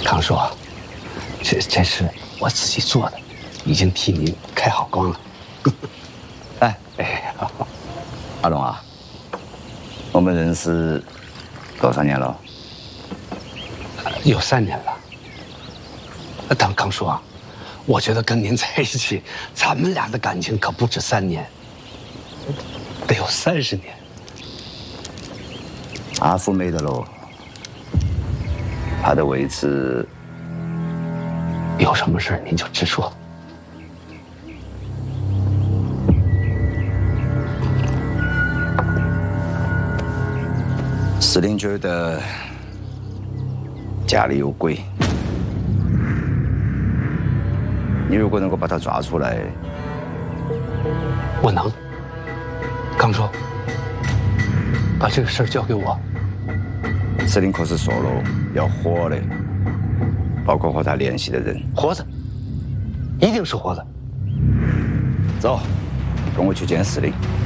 康叔，这是我自己做的，已经替您开好光了。 哎，阿龙啊，我们认识多少年了？ 有3年了。但康叔啊，我觉得跟您在一起，咱们俩的感情可不止3年，得有30年。 阿福没得喽，他的位置， 有什么事您就直说。 司令觉得家里有鬼，你如果能够把他抓出来， 我能。康叔，把这个事儿交给我。 司令可是说了要活的，包括和他联系的人。 活着，一定是活着。 走，跟我去见司令。